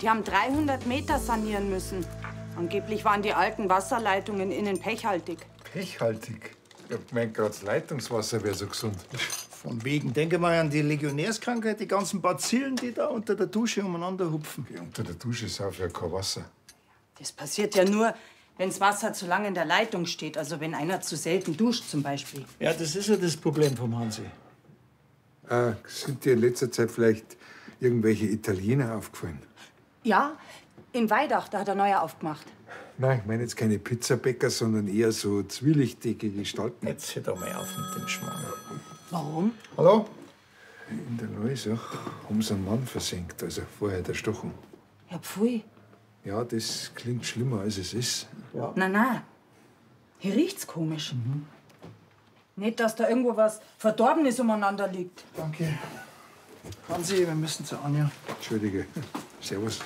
Die haben 300 Meter sanieren müssen. Angeblich waren die alten Wasserleitungen innen pechhaltig. Pechhaltig? Ich hab gemeint, gerade das Leitungswasser wäre so gesund. Von wegen. Denke mal an die Legionärskrankheit, die ganzen Bazillen, die da unter der Dusche umeinander hupfen. Ja, unter der Dusche saufe ja kein Wasser. Das passiert ja nur, wenn das Wasser zu lange in der Leitung steht. Also wenn einer zu selten duscht zum Beispiel. Ja, das ist ja das Problem vom Hansi. Sind dir in letzter Zeit vielleicht irgendwelche Italiener aufgefallen? Ja, in Weidach, da hat er neuer aufgemacht. Nein, ich meine jetzt keine Pizzabäcker, sondern eher so zwielichtige Gestalten. Jetzt hör doch mal auf mit dem Schmarrn. Warum? Hallo? In der Leusach haben sie einen Mann versenkt, also vorher erstochen. Ja, pfui. Ja, das klingt schlimmer, als es ist. Ja. Na. Hier riecht's komisch. Nicht, dass da irgendwo was Verdorbenes umeinander liegt. Danke. Hansi, wir müssen zu Anja. Entschuldige. Servus.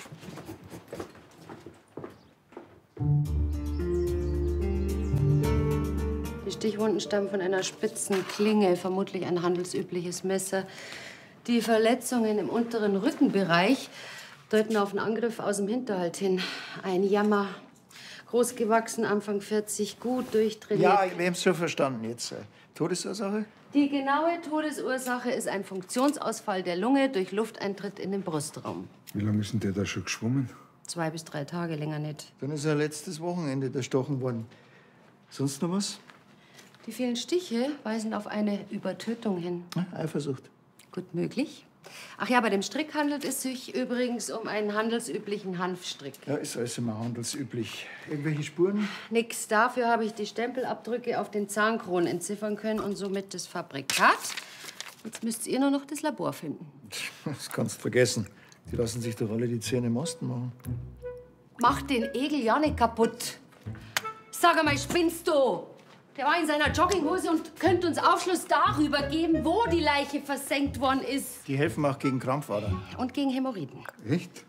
Die Stichwunden stammen von einer spitzen Klinge, vermutlich ein handelsübliches Messer. Die Verletzungen im unteren Rückenbereich deuten auf einen Angriff aus dem Hinterhalt hin. Ein Jammer. Groß gewachsen, Anfang 40, gut durchtrainiert. Ja, wir haben es schon verstanden jetzt. Todesursache? Die genaue Todesursache ist ein Funktionsausfall der Lunge durch Lufteintritt in den Brustraum. Wie lange ist denn der da schon geschwommen? 2 bis 3 Tage, länger nicht. Dann ist er letztes Wochenende erstochen worden. Sonst noch was? Die vielen Stiche weisen auf eine Übertötung hin. Eifersucht. Gut möglich. Ach ja, bei dem Strick handelt es sich übrigens um einen handelsüblichen Hanfstrick. Ja, ist alles immer handelsüblich. Irgendwelche Spuren? Nix. Dafür habe ich die Stempelabdrücke auf den Zahnkronen entziffern können und somit das Fabrikat. Jetzt müsst ihr nur noch das Labor finden. Das kannst du vergessen. Die lassen sich doch alle die Zähne im Osten machen. Mach den Egel ja nicht kaputt. Sag einmal, spinnst du? Der war in seiner Jogginghose und könnte uns Aufschluss darüber geben, wo die Leiche versenkt worden ist. Die helfen auch gegen Krampfadern. Und gegen Hämorrhoiden. Echt?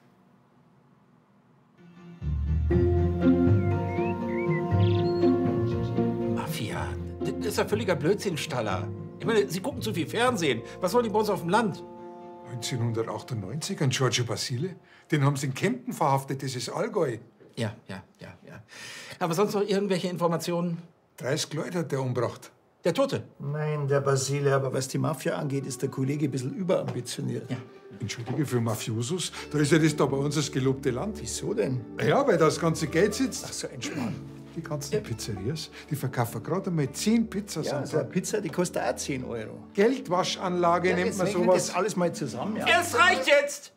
Mafia. Das ist ja völliger Blödsinn, Staller. Ich meine, Sie gucken zu viel Fernsehen. Was wollen die bei uns auf dem Land? 1998 an Giorgio Basile? Den haben sie in Kempten verhaftet, das ist Allgäu. Ja. Aber sonst noch irgendwelche Informationen? 30 Leute hat der umgebracht. Der Tote? Nein, der Basile. Aber was die Mafia angeht, ist der Kollege ein bisschen überambitioniert. Ja. Entschuldige, für Mafiosos, da ist ja das da bei uns das gelobte Land. Wieso denn? Ja, weil da das ganze Geld sitzt. Ach so, ein Schmarrn. Die ganzen Pizzerias, die verkaufen gerade einmal 10 Pizzas Ja, am so eine Tag. Pizza, die kostet auch 10 Euro. Geldwaschanlage nennt man Jetzt rechnet das sowas. alles mal zusammen. Ja. Es reicht jetzt!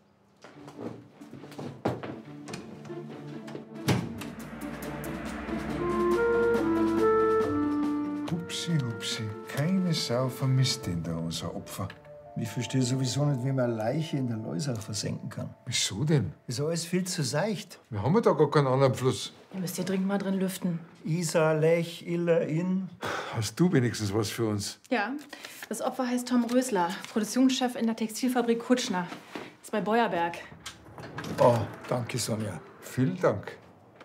Hupsi, keine Sau vermisst den da, unser Opfer. Ich verstehe sowieso nicht, wie man eine Leiche in der Leusach versenken kann. Wieso denn? Das ist alles viel zu seicht. Wir haben ja da gar keinen anderen Fluss. Ihr müsst hier dringend mal drin lüften. Isar, Lech, Iller, Inn. Hast du wenigstens was für uns? Ja, das Opfer heißt Tom Rösler, Produktionschef in der Textilfabrik Kutschner. Ist bei Beuerberg. Oh, danke, Sonja. Vielen Dank.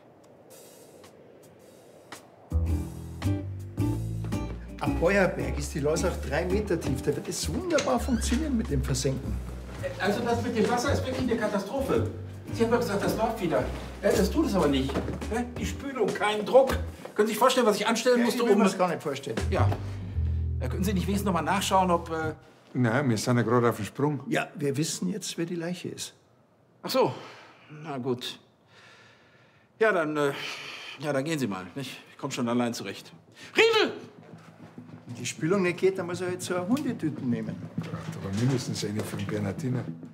Am Beuerberg ist die Leusach 3 Meter tief. Da wird es wunderbar funktionieren mit dem Versenken. Also das mit dem Wasser ist wirklich eine Katastrophe. Sie haben doch gesagt, das läuft wieder. Das tut es aber nicht. Die Spülung, kein Druck. Können Sie sich vorstellen, was ich anstellen musste, Ich will mir das gar nicht vorstellen. Ja. Da können Sie nicht wenigstens noch mal nachschauen, ob... Nein, wir sind ja gerade auf dem Sprung. Ja, wir wissen jetzt, wer die Leiche ist. Ach so. Na gut. Ja, dann gehen Sie mal. Nicht? Ich komme schon allein zurecht. Riedel! Wenn die Spülung nicht geht, dann muss er jetzt so eine Hundetüten nehmen. Aber mindestens eine von Bernhardiner.